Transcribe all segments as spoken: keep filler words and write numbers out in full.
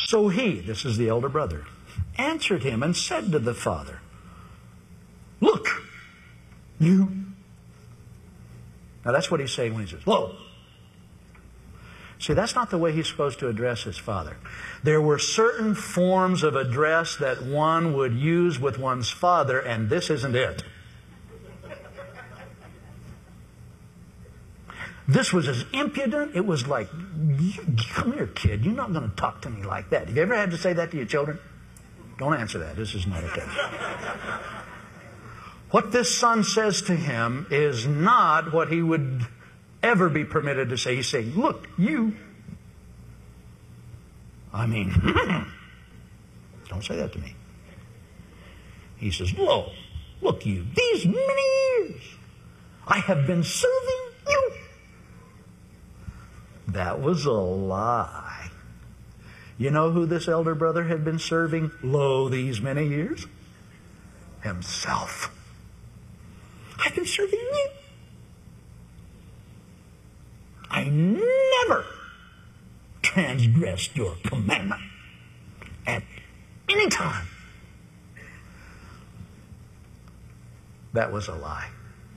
So he, this is the elder brother, answered him and said to the father, look, you. Now that's what he's saying when he says, lo. See, that's not the way he's supposed to address his father. There were certain forms of address that one would use with one's father, and this isn't it. This was as impudent. It was like, come here, kid. You're not going to talk to me like that. Have you ever had to say that to your children? Don't answer that. This is not a case. What this son says to him is not what he would ever be permitted to say. He's saying, look, you. I mean, don't say that to me. He says, lo, look you, these many years I have been serving you. That was a lie. You know who this elder brother had been serving, lo, these many years? Himself. I've been serving you. I never transgressed your commandment at any time. That was a lie.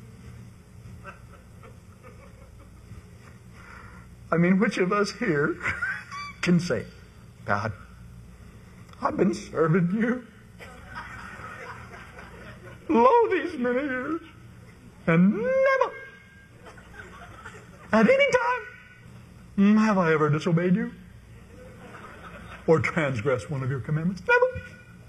I mean, which of us here can say, God, I've been serving you, lo, these many years, and never, at any time, have I ever disobeyed you or transgressed one of your commandments? Never.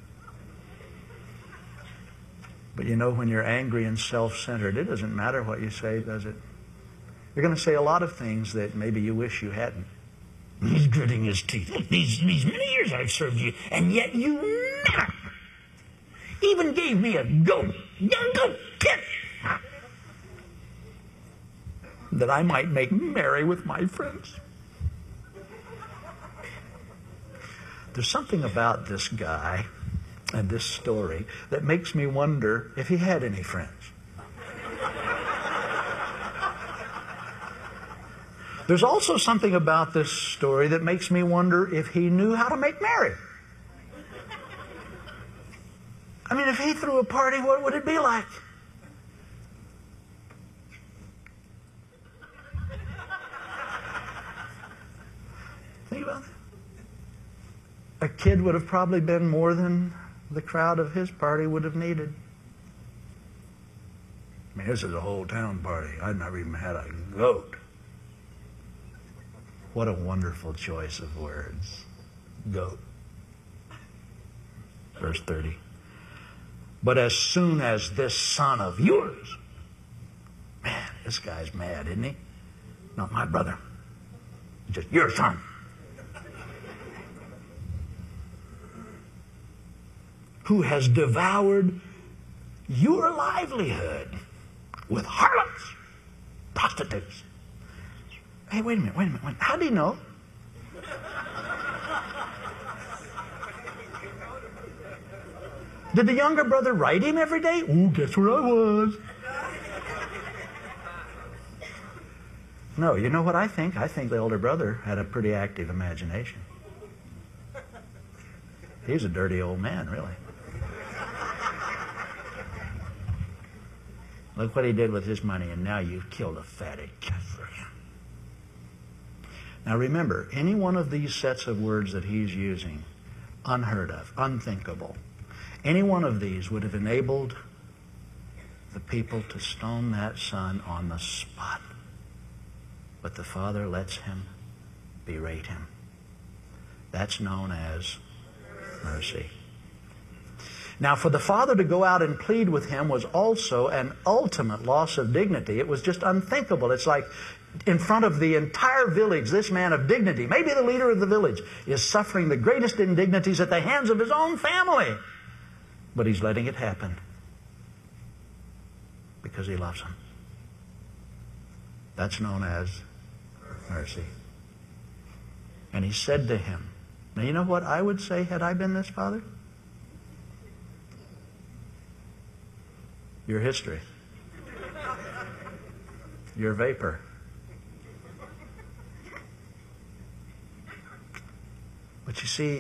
But you know, when you're angry and self-centered, it doesn't matter what you say, does it? You're going to say a lot of things that maybe you wish you hadn't. He's gritting his teeth. Look, these, these many years I've served you, and yet you never even gave me a goat, young goat kid, that I might make merry with my friends. There's something about this guy and this story that makes me wonder if he had any friends. There's also something about this story that makes me wonder if he knew how to make merry. I mean, if he threw a party, what would it be like? Think about that. A kid would have probably been more than the crowd of his party would have needed. I mean, this is a whole town party. I'd never even had a goat. What a wonderful choice of words. Goat. Verse thirty. But as soon as this son of yours, man, this guy's mad, isn't he? Not my brother. Just your son. Who has devoured your livelihood with harlots, prostitutes. Hey, wait a minute, wait a minute. Wait. How do you know? Did the younger brother write him every day? Ooh, guess where I was? No, you know what I think? I think the older brother had a pretty active imagination. He's a dirty old man, really. Look what he did with his money, and now you've killed a fatted calf for him. Now remember, any one of these sets of words that he's using, unheard of, unthinkable, any one of these would have enabled the people to stone that son on the spot. But the father lets him berate him. That's known as mercy. Now, for the father to go out and plead with him was also an ultimate loss of dignity. It was just unthinkable. It's like in front of the entire village, this man of dignity, maybe the leader of the village, is suffering the greatest indignities at the hands of his own family. But he's letting it happen because he loves him. That's known as mercy. And he said to him, now you know what I would say had I been this father? Your history. Your vapor. But you see,